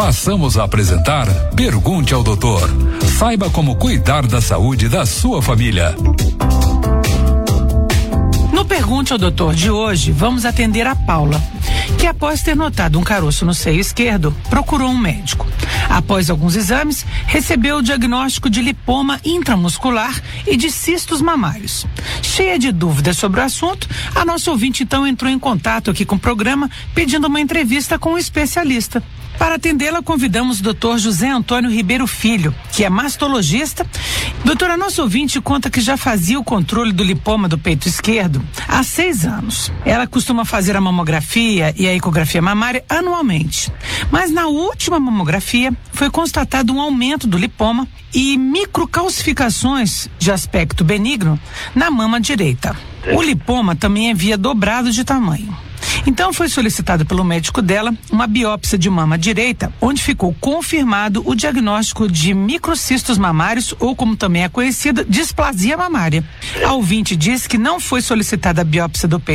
Passamos a apresentar Pergunte ao Doutor. Saiba como cuidar da saúde da sua família. No Pergunte ao Doutor de hoje, vamos atender a Paula, que após ter notado um caroço no seio esquerdo, procurou um médico. Após alguns exames, recebeu o diagnóstico de lipoma intramuscular e de cistos mamários. Cheia de dúvidas sobre o assunto, a nossa ouvinte então entrou em contato aqui com o programa pedindo uma entrevista com um especialista. Para atendê-la, convidamos o Dr. José Antônio Ribeiro Filho, que é mastologista. Doutora, nossa ouvinte conta que já fazia o controle do lipoma do peito esquerdo há 6 anos. Ela costuma fazer a mamografia e a ecografia mamária anualmente. Mas na última mamografia foi constatado um aumento do lipoma e microcalcificações de aspecto benigno na mama direita. O lipoma também havia dobrado de tamanho. Então foi solicitado pelo médico dela uma biópsia de mama direita, onde ficou confirmado o diagnóstico de microcistos mamários, ou como também é conhecida, displasia mamária. A ouvinte diz que não foi solicitada a biópsia do peito